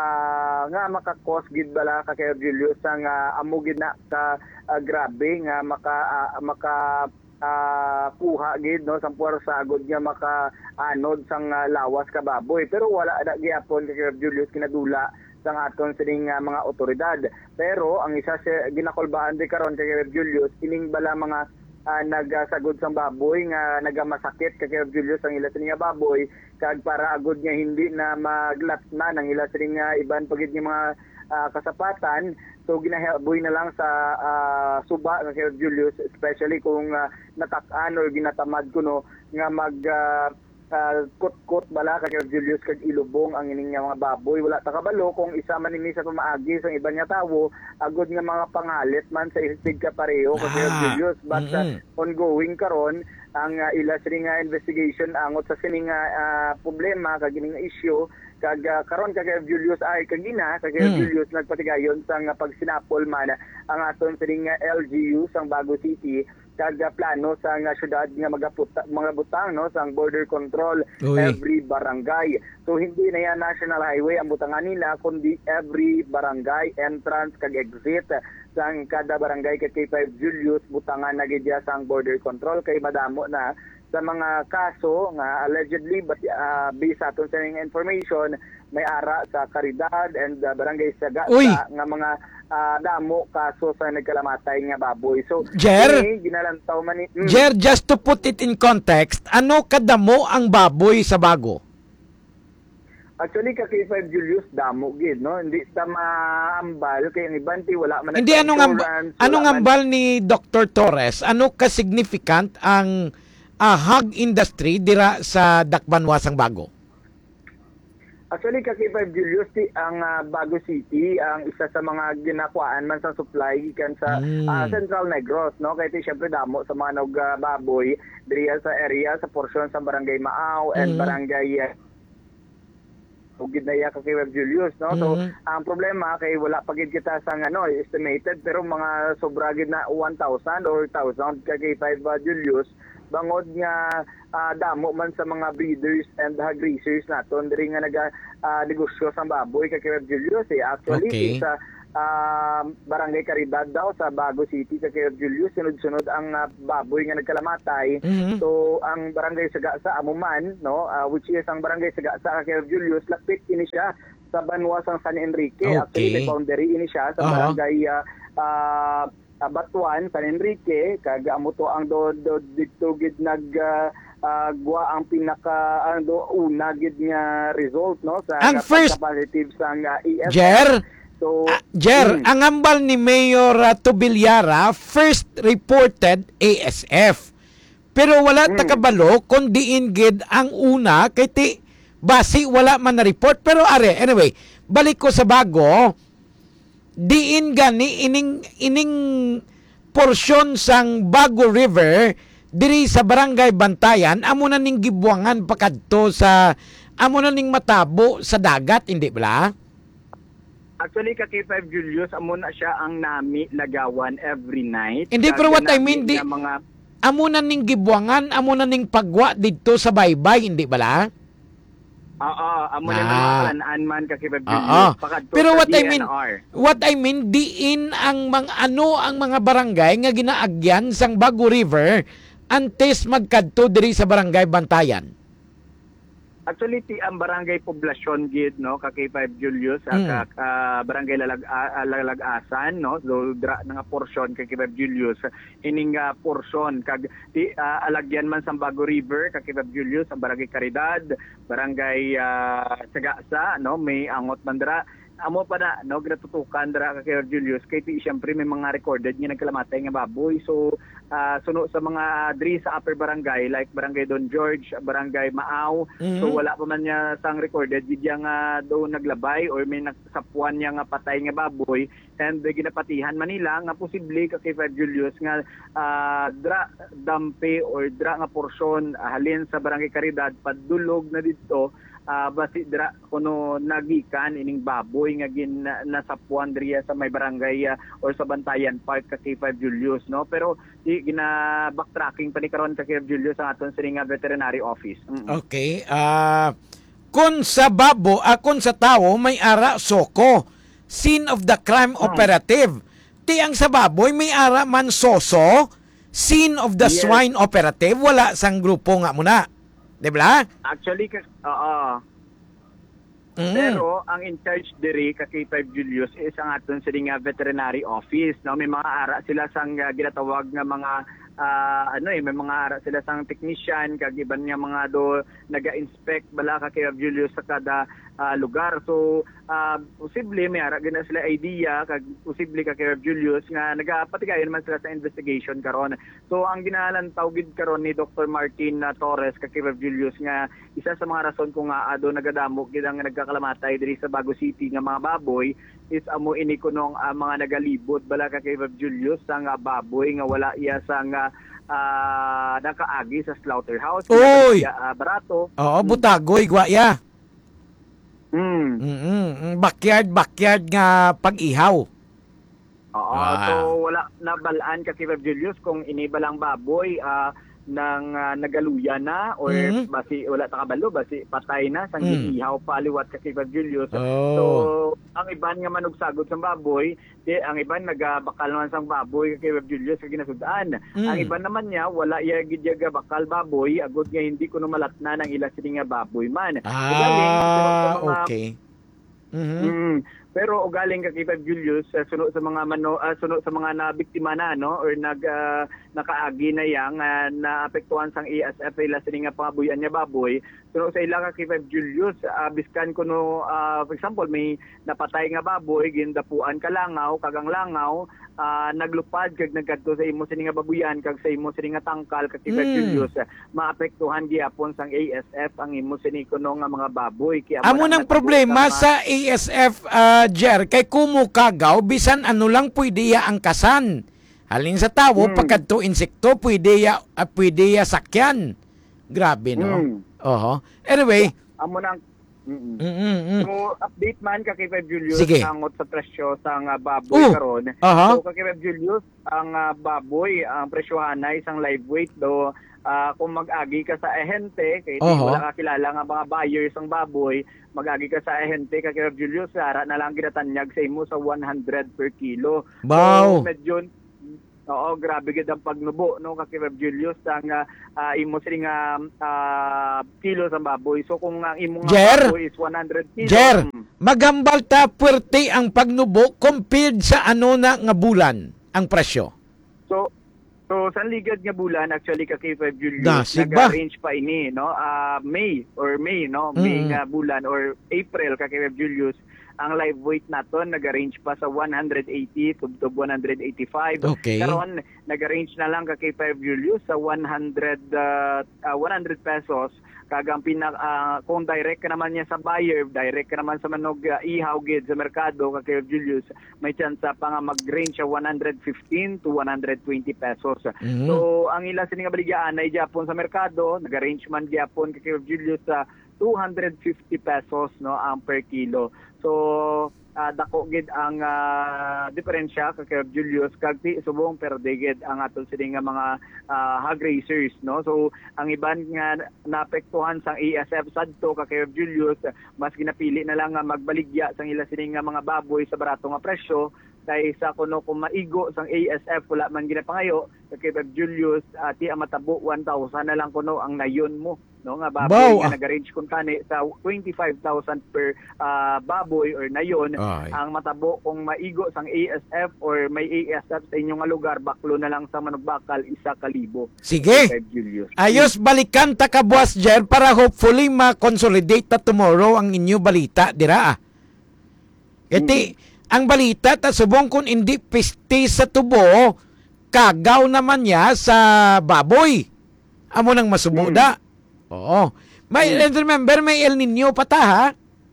makakos gid bala kay Julius ang amo gid na ka grabe nga maka kuha gid no sang puwersa agud nga makaanod sang lawas ka baboy, pero wala na gyapon kay Julius kinadula sang aton sining mga otoridad. Pero ang isa sa ginakolbaan di karon kay Julius ining bala mga nagsagod sang baboy nga nagamasakit kay Julius ang ila sining baboy kag para agud nga hindi na maglatna ng ila sining iban pagid nga mga kasapatan. So ginahaboy na lang sa suba ng kay Julius, especially kung natak-an or ginatamad kuno nga mag kot-kot bala kay Julius kag ilubong ang ining mga baboy. Wala ta kabalo kung isa man ini sa pamaagi sa iban nga tawo agud nga mga pangalit man sa istig ka pareho kay Julius, but ongoing karon ang ila sining investigation angot sa sining problema kag ining issue kag karon kay Julius ay kagina kay Julius nagpatigayon sang pagsinapol man ang aton sining LGU sang Bago City kag plano sa syudad nga mga butang no sang border control every barangay. So hindi na yan national highway ang butangan nila kundi every barangay entrance kag exit sang kada barangay kay 5 Julius butangan na gid sang border control kay madamo na sa mga kaso nga allegedly but based aton sa information may ara sa Caridad and barangay Saga nga mga damo kaso sa nagkalamatay nga baboy. So Jer, ginalantaw man Jer, just to put it in context, ano kadamo ang baboy sa Bago? Actually kay 5 Julius damo gid no, hindi ta maambal kay ang iban ti wala man. Hindi anong ambal ni Dr. Torres, ano ka significant ang hog industry dira sa Dakbanwasang Bago? Actually, kay 5 Julius, ang Bago City, ang isa sa mga ginakuan man sa supply gikan sa Central Negros, no? Kaya siyempre damo sa mga baboy diriya sa area, sa portion sa Barangay Maaw and Barangay ugid na iya ka kay Web Julius, no? So ang problema kay wala pa gid kita sa estimated pero mga sobra gid na 1,000 or 1,000 ka kay 5 Julius bangod nga damo man sa mga breeders and hog raisers naton diri nga negosyo sa baboy kay Web Julius. Actually sa Barangay Caridad daw sa Bago City kay Julius sunod-sunod ang baboy nga nagkalamatay. So ang Barangay Sagasa Amuman, no, which is ang Barangay Sagasa kay Julius, lapit ini siya sa Banwasang San Enrique. Actually may boundary ini siya sa Barangay Batuan, San Enrique, kag amo to ang dito gid gwa ang pinaka una gid nga result, no, sa ang first positive sang ESF. Jer, ang ambal ni Mayor Tubilyara first reported ASF. Pero wala takabalo kung diin gid ang una kay ti basi wala man na report. Pero anyway, balik ko sa bago. Diin gani ining porsyon sang Bago River diri sa Barangay Bantayan amo na ning gibuangan pakadto sa amo na ning matabo sa dagat, hindi bala? Actually, kay 5 Julius, amo na siya ang nami lagawan every night. Hindi, pero what I mean, amo na ning gibuangan, amo na ning pagwa dito sa baybay, hindi bala? Amo na nang man kay 5 Julius. Pero what I mean, diin ang ang mga barangay nga ginaagyan sang Bago River antes magkadto diri sa Barangay Bantayan. Actually, ang barangay poblasyon gid, no, kay 5 Julius, barangay Lalagasan, no, so dra nga porsyon kay 5 Julius, ining porsyon kag alagyan man sa Bago River kay 5 Julius, ang barangay Caridad, barangay Sagasa, no, may angot man dra. Amo pa na, no, ginatutukan dra kay Julius kay siyempre may mga recorded nga nagkalamatay nga baboy. So suno sa mga dri sa upper barangay like Barangay Don George, Barangay Maaw, so wala pa man niya sang recorded gidya nga do naglabay or may nagsapuan niya nga patay nga baboy, and ginapatihan Manila nga posible kay 5 Julius nga dra dampe or dra nga porsyon halin sa Barangay Caridad padulog na didto. Basi dira kuno nagikan ining baboy nga nasapuan diriya sa may barangay or sa Bantayan Park kay 5 Julius, no, pero gina backtracking pa ni karon kay 5 Julius ang aton sininga veterinary office. Okay, kun sa kun sa tao may ara soko, scene of the crime operative. Ti ang sa baboy may ara man soso, scene of the swine operative, wala sang grupo nga muna. Di ba? Actually, pero ang in charge diri kay 5 Julius is ang aton sininga veterinary office, no, may mga ara sila sang ginatawag nga mga may mga ara sila sang technician kag iban nga mga do naga-inspect bala kay 5 Julius sa kada lugar. So posible may ara gina sila idea kag posible kay 5 Julius nga nagapatigayon man sila sa investigation karon. So ang ginalantaw gid karon ni Dr. Martin Torres kay 5 Julius nga isa sa mga rason kung nga do nagadamo gid ang nagkakalamatay diri sa Bago City nga mga baboy is amo ini kunong mga nagalibot bala kay 5 Julius sang baboy nga wala iya sang nakaagi sa slaughterhouse. Oy! Barato. Oo, butagoy, gwaya. Backyard nga pag-ihaw. Oo, so wala nabalaan kay 5 Julius kung inibalang baboy nang nagaluya na or basi wala ta kabalo basi patay na sang ihaw paliwat kay 5 Julius. So ang iban nga manugsagod sa baboy, ang iban nagabakal naman sang baboy kay 5 Julius kay ginasud-an. Ang iban naman niya wala iya gid bakal baboy agud nga hindi kuno malatna ng ila sini nga baboy man. Okay. Pero ugaling kay 5 Julius suno sa mga suno sa mga nabiktima na, no, or nakaagi na yang naapektuhan sang ESF ila sini nga pangabuyan niya baboy. Suno sa ila kay 5 Julius biskan kuno for example may napatay nga baboy gindapuan kalangaw kagang langaw naglupad kag nagkadto sa imo sini nga babuyan kag sa imo sini nga tangkal kay 5 Julius maapektuhan gyapon sang ASF ang imo sini kuno nga mga baboy. Kaya amo nang problema sa ASF Jer, kay kumukagaw bisan ano lang pwede ya angkasan. Halin sa tawo pagkadto insekto pwede ya sakyan. Grabe, no. Anyway, amo nang So, update man kay Feb Julius Sige. angot sa presyo sang baboy karon. So, kay Feb Julius, ang baboy, ang presyohan na isang live weight do kung mag-agi ka sa ahente, kay wala ka kilala nga mga buyers ang baboy, mag-agi ka sa ahente kay Feb Julius, ara na lang ginatanyag sa imo sa 100 per kilo. Wow. So, medyo grabe gid ang pagnubo no kay Feb Julius ang imo sing kilo sa baboy. So kung ang imong baboy is 100 kilo. Jer, magambal ta puwerte ang pagnubo compared sa ano na nga bulan ang presyo. So sa ligad nga bulan actually kay Feb Julius nag-range pa ini no May no May nga bulan or April kay Feb Julius ang live weight naton nag-range pa sa 180 to 185. Okay. Karon nag-range na lang kay Feb Julius sa 100 pesos kagang kung direct ka naman niya sa buyer, direct ka naman sa manog ihaw gid sa merkado kay Julius, may chance pa nga mag-range sa 115 to 120 pesos. So ang ila sining baligyan ay Japon sa merkado, nag-range man Japon kay Julius sa 250 pesos no ang per kilo. So dako gid ang diferensya kay Julius kag ti subong perde gid ang aton sining mga hog raisers no. So ang iban nga naapektuhan sang ASF sadto kay Julius, mas ginapili na lang nga magbaligya sang ila sining mga baboy sa barato nga presyo dahil sa kuno kung maigo sang ASF wala man ginapangayo kay Julius ti matabo 1,000 na lang kuno ang nayon mo no nga baboy nga nag-range kun kani sa 25,000 per baboy or nayon. Ang matabo kung maigo sang ASF or may ASF sa inyong nga lugar baklo na lang sa manugbakal 1,000. Sige. Ayos balikan ta ka Boss Jer para hopefully ma-consolidate ta tomorrow ang inyo balita dira. Ang balita ta subong kun hindi piste sa tubo kagaw naman niya sa baboy. Amo nang masumuda. Oo. Remember may El Nino pa ta ha?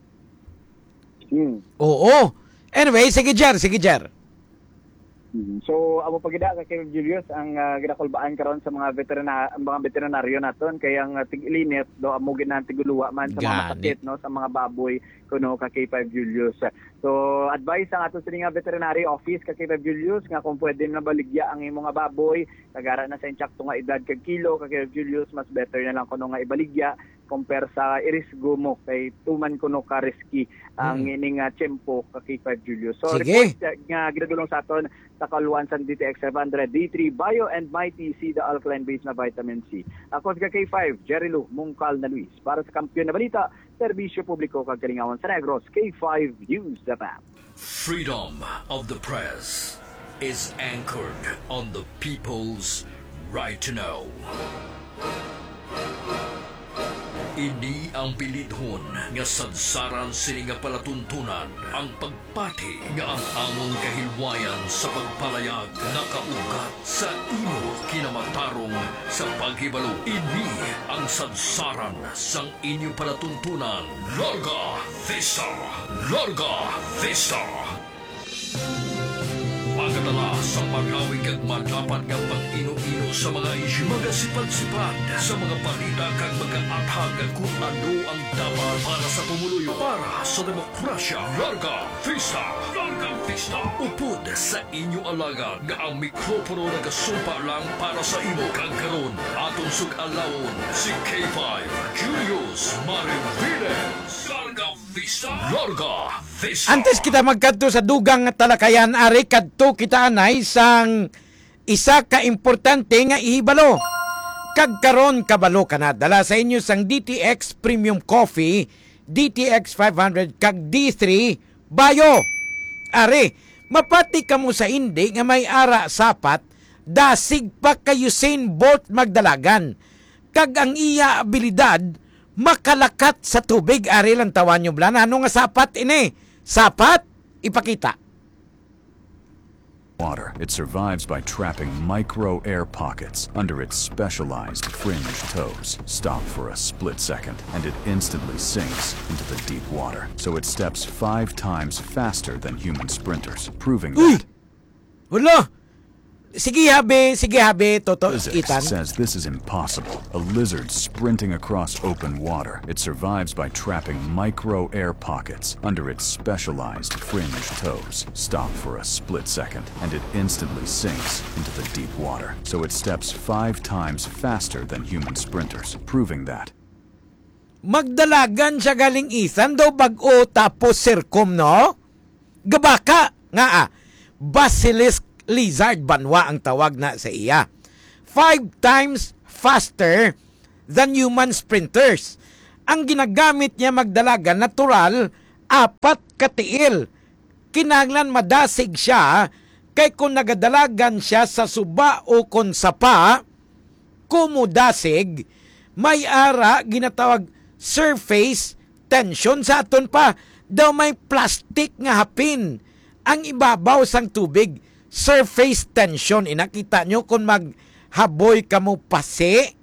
Oo. Anyway, sige Jer. So amo pagida kay Julius ang ginakulbaan karon sa mga veterinaryo naton kay ang tig-ilinit do amo ginang tiguluwa man sa mga sakit no sa mga baboy kuno kay K5 Julius. So advice ang ato sa veterinary office kay K5 Julius nga kung pwede na baligya ang imong nga baboy kagara na sa insakto nga edad kag kilo kay Julius, mas better na lang kuno nga ibaligya compare sa irisgo mo kay tuman kuno ka risky ang ining tiyempo kay K5 Julius. So report nga ginadulong sa aton sa kaluan sa DTX 700 D3 Bio and Mighty C, the alkaline base na vitamin C. Ako sa K5 Jerry Lu Mungkal na Luis para sa kampiyon na balita, serbisyo publiko kag Kalingawan sa Negros, K5 News FM. Freedom of the press is anchored on the people's right to know. Ini ang bilidhon nga sadsaran sini nga palatuntunan ang pagpati nga ang among kahilwayan sa pagpalayag nakaugat sa imo kinamatarong sa paghibalo. Ini ang sadsaran sang inyo palatuntunan. Larga Vista! Larga Vista! Pagkatala sa paghawig at malapan ng pag-ino-ino sa mga isyu, magasipad-sipad sa mga balita kag mag-aathag kung ano ang dapat para sa pumuluyo para sa demokrasya. Larga Vista! Larga Vista! Upod sa inyo alaga nga ang mikropono nagasumpa lang para sa imo kag karon aton sug-alawon si K5 Julius Mariviles. Larga Vista! Larga Vista! Antes kita magkadto sa dugang nga talakayan ari kadto kita anay sang isa ka importante nga ihibalo. Kag karon kabalo kana dala sa inyo sang DTX Premium Coffee, DTX 500 kag D3 Bio. Ari, mapati kamo sa indi nga may ara sapat dasig pa kay Usain Bolt magdalagan. Kag ang iya abilidad makalakat sa tubig ari lang tawan nyo blan. Ano nga sapat ini? Sapat ipakita. Water. It survives by trapping micro air pockets under its specialized fringed toes. Stop for a split second, and it instantly sinks into the deep water. So it steps 5 times faster than human sprinters, proving that... Wala! Sige habe, Toto, Physics Ethan. says this is impossible. A lizard sprinting across open water. It survives by trapping micro air pockets under its specialized fringe toes. Stop for a split second, and it instantly sinks into the deep water. So it steps 5 times faster than human sprinters, proving that. Magdalagan siya galing Ethan daw bag-o tapos circum, no? Gabaka nga basilisk lizard banwa ang tawag na sa iya. 5 times faster than human sprinters. Ang ginagamit niya magdalaga natural 4 katiil. Kinahanglan madasig siya kay kung nagadalagan siya sa suba o kon sapa, kumudasig, may ara ginatawag surface tension sa aton pa. Daw may plastic nga hapin ang ibabaw sang tubig. Surface tension. Inakita nyo kung maghaboy ka mo pase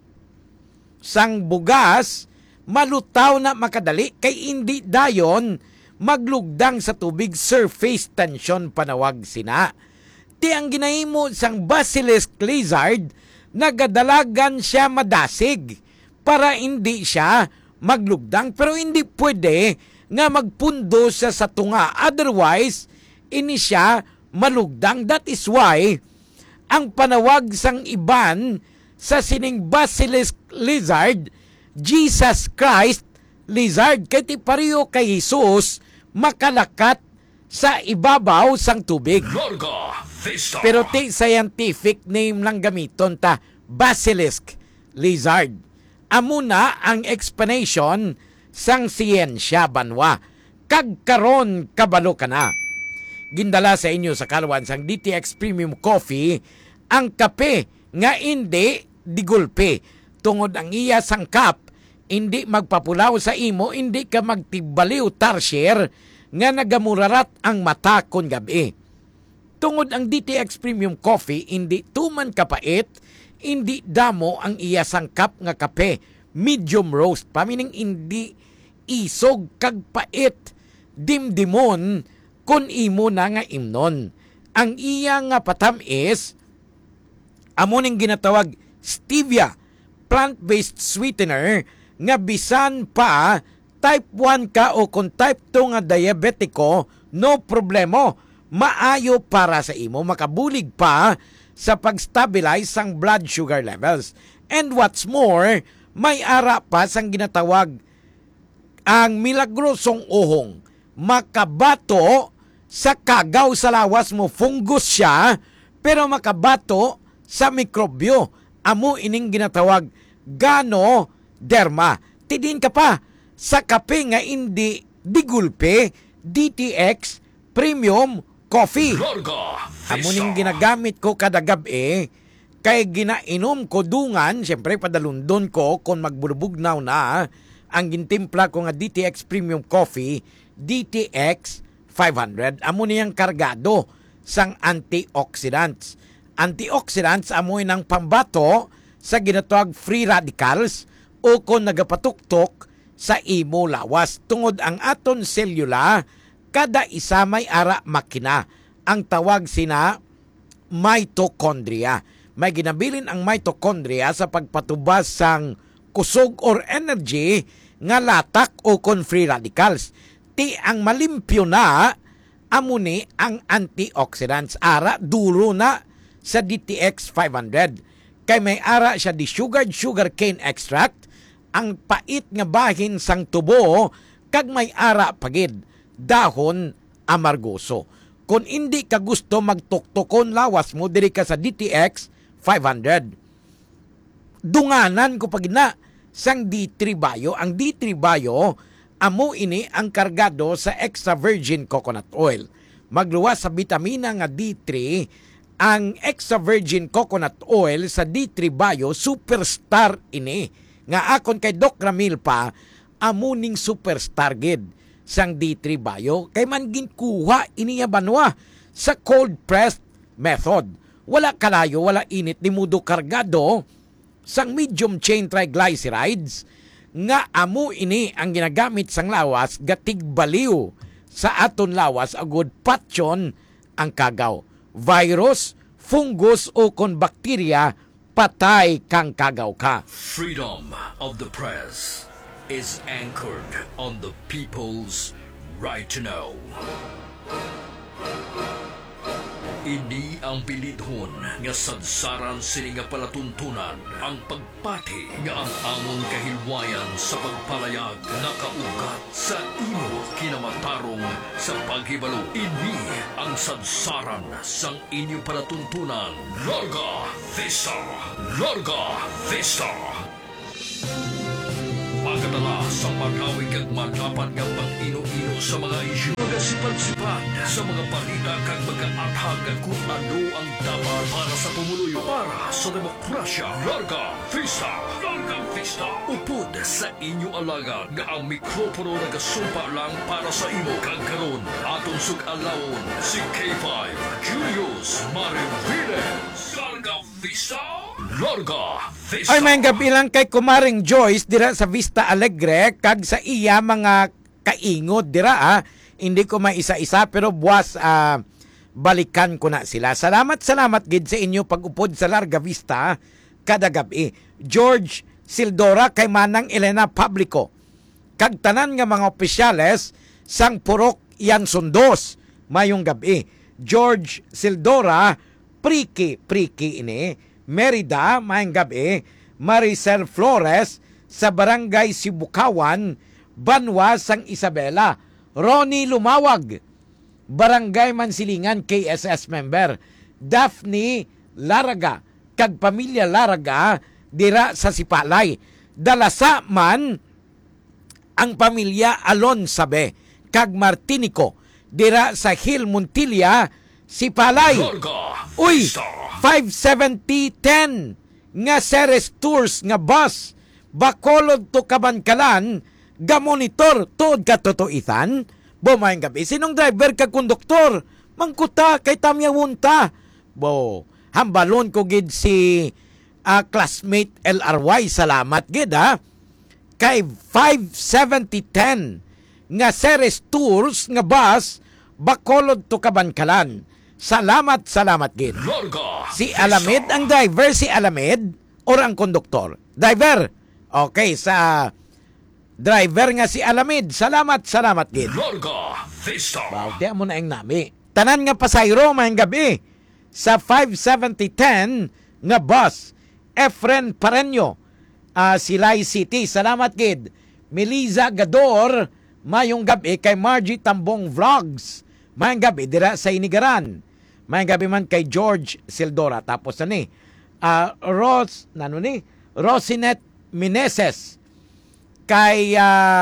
sang bugas, malutaw na makadali kay hindi dayon maglugdang sa tubig. Surface tension panawag sina. Ti ang ginahimo sang basilisk lizard, nagadalagan siya madasig para hindi siya maglugdang, pero hindi pwede nga magpundo siya sa tunga. Otherwise, ini siya malugdang. That is why ang panawag sang iban sa sining basilisk lizard, Jesus Christ lizard, kay ti pareho kay Jesus makalakat sa ibabaw sang tubig. Pero ti scientific name lang gamiton ta, basilisk lizard. Amuna ang explanation sang siyensya banwa. Kagkaron kabalo ka na. Gindala sa inyo sa kalwan sang DTX Premium Coffee ang kape nga hindi digulpe. Tungod ang iya sang cup, hindi magpapulaw sa imo, hindi ka magtibaliw tarsier nga nagamurarat ang mata kon gabi. Tungod ang DTX Premium Coffee, hindi tuman kapait, hindi damo ang iya sang cup nga kape. Medium roast, pamining hindi isog kag pait. Dimdimon kun imo na nga imnon. Ang iya nga patamis, amuning ginatawag stevia, plant-based sweetener, nga bisan pa type 1 ka o kung type 2 nga diabetiko, no problemo. Maayo para sa imo, makabulig pa sa pag-stabilize sang blood sugar levels. And what's more, may ara pa sang ginatawag ang milagrosong uhong. Makabato sa kagaw sa lawas mo, fungus siya, pero makabato sa mikrobyo. Amo ining ginatawag ganoderma. Tidin ka pa sa kape nga hindi digulpe, DTX Premium Coffee. Amo ning ginagamit ko kada gabi, kay ginainom ko dungan, siyempre padalundon ko kung magbulubugnaw na ang gintimpla ko nga DTX Premium Coffee, DTX 500. Amo niyang kargado sang antioxidants. Antioxidants amoy ng pambato sa ginatawag free radicals o kung nagapatuktok sa imo lawas. Tungod ang aton selula, kada isa may ara makina. Ang tawag sina mitochondria. May ginabilin ang mitochondria sa pagpatubas sang kusog or energy nga latak o kon free radicals. Ti ang malimpyo na amuni ang antioxidants. Ara duro na sa DTX 500. Kay may ara siya di sugar cane extract, ang pait nga bahin sang tubo, kag may ara pagid dahon amargoso. Kung hindi ka gusto magtuktokon lawas mo, diri ka sa DTX 500. Dunganan ko pagid na sang D3 Bio. Ang D3 Bio, amo ini ang kargado sa extra virgin coconut oil. Magluwas sa vitamina nga D3, ang extra virgin coconut oil sa D3 Bio, superstar ini. Nga akon kay Doc Ramil pa, amuning superstar gid sang D3 Bio. Kay man ginkuha iniya banwa sa cold pressed method. Wala kalayo, wala init, ni mudo kargado sang medium chain triglycerides nga amo ini ang ginagamit sang lawas gatig baliw sa aton lawas agud patyon ang kagaw, virus, fungus o kon bakterya, patay kang kagaw ka. Freedom of the press is anchored on the people's right to know. Ini ang pilidhon nga sadsaran sini nga palatuntunan ang pagpati nga ang among kahilwayan sa pagpalayag nakaugat sa imo kinamatarong sa paghibalo. Ini ang sadsaran sang inyo palatuntunan. Larga Vista! Larga Vista! Pagkatala sa magawig at magapan ng pang-ino-ino sa mga isyu. Magasipan-sipan sa mga balita kag mag-aathag kung ano ang dapat para sa pumuluyo. Para sa demokrasya. Larga Vista! Larga Vista! Upod sa inyo alagad nga ang mikropono nagasumpa lang para sa imo. Kagkaroon atong sug-alawon si K5 Julius Mariviles. Larga Vista! Larga Vista! Ay, may gabi lang kay Kumaring Joyce dira sa Vista Alegre kag sa iya mga kaingod dira Hindi ko maisa-isa pero buwas balikan ko na sila. Salamat gid sa inyo pag-upod sa Larga Vista kada gabi. George Sildora kay Manang Elena Publico. Kag tanan nga mga opisyales sang Purok Yansundos mayong gabi. George Sildora Priki ini. Merida mayong gabi. Maricel Flores sa Barangay Sibukawan, Banwa sang Isabela. Ronnie Lumawag, Barangay Mansilingan, KSS member. Daphne Laraga, kag pamilya Laraga, dira sa Sipalay. Dalasa man ang pamilya Alonsabe, kag Martinico, dira sa Hill Montilla, Sipalay. Uy, 570-10 nga Ceres Tours nga bus, Bacolod to Kabankalan, ga-monitor tod katotoitan. Bumayang gabi. Sinong driver ka konduktor? Mangkuta kay tamyawunta. Bo, hambalon ko gid si classmate LRY. Salamat gid Kay 570-10 nga Ceres Tours nga bus, Bacolod to Kabankalan. Salamat gid. Si Alamid ang driver, si Alamid or ang konduktor? Driver. Okay, sa driver nga si Alamid. Salamat gid. Larga Vista! Bawde mo na ang nami. Tanan nga pasayro mayang gabi sa 570-10 nga bus. Efren Pareño, Silay City. Salamat gid. Melisa Gador mayong gabi kay Margie Tambong Vlogs. Mayang gabi dira sa Inigaran. Mayang gabi man kay George Sildora. Tapos Rosinet Meneses. Kay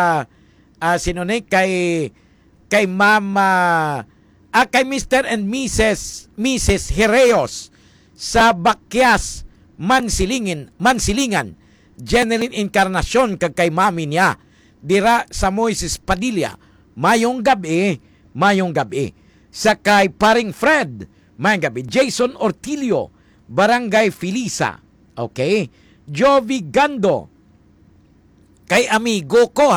kay Mama kay Mr. and Mrs. Hireos sa Bakyas Mansilingan, Jeneline Encarnacion kag kay mami niya dira sa Moises Padilla. Mayong gabi sa kay Paring Fred. Mayong gabi Jason Ortilio, Barangay Filisa. Okay, Jovi Gando kay amigo ko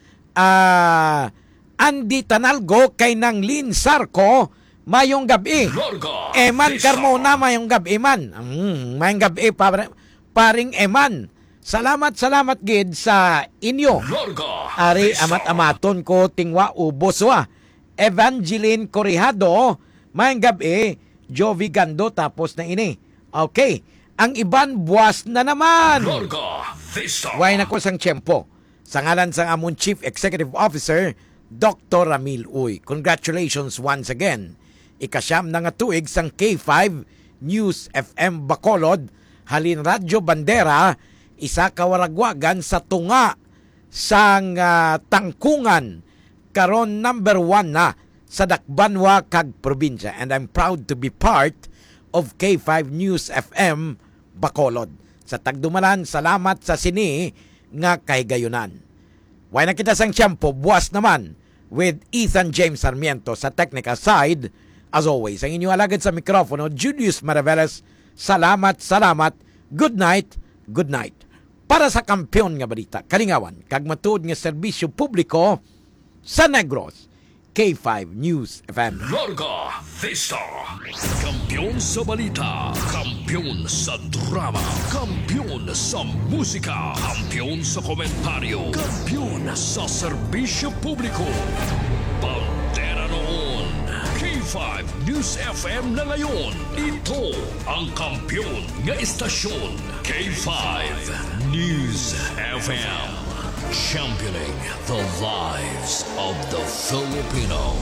Andy Tanalgo kay nang Lin Sarco. Mayong gabi. Eman Carmona mayong gabi man. Mayong gabi paring Eman. Salamat gid sa inyo. Ari amat-amaton ko tingwa ubos Evangeline Correjado. Mayong gabi Jovi Gando tapos na ini. Okay. Ang iban buwas na naman. Way na ko sang tiyempo. Sa ngalan sang amon Chief Executive Officer, Dr. Ramil Uy. Congratulations once again. Ikasyam na nga tuig sang K5 News FM Bacolod, halin Radyo Bandera, isa kawaragwagan sa tunga sang tangkungan karon number 1 na sa Dakbanwa kag probinsya. And I'm proud to be part of K5 News FM Bacolod. Sa tagdumalan, salamat sa sini nga kahigayunan. Way na kita sang tiyempo, buwas naman with Ethan James Sarmiento sa technical side. As always, ang inyong alagad sa mikrofono, Julius Maraveles. Salamat. Good night. Para sa kampiyon nga balita, kalingawan, kag matuod nga serbisyo publiko sa Negros, K5 News FM. Larga Vista. Kampiyon sa balita, kampiyon sa drama, kampiyon sa musika, kampiyon sa komentaryo, kampiyon sa serbisyo publiko. Bandera noon, K5 News FM na ngayon. Ito ang kampiyon nga istasyon, K5 News FM. Championing the lives of the Filipino.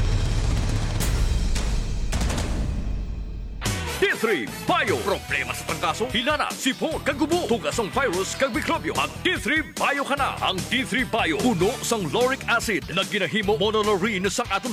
D3 Bio. Problema sa trangkaso, hinana, sipon, kagubo, tugas ang virus, kag mikrobyo. Mag D3 Bio ka na. Ang D3 Bio, puno sang lauric acid na ginahimo monolarine sang aton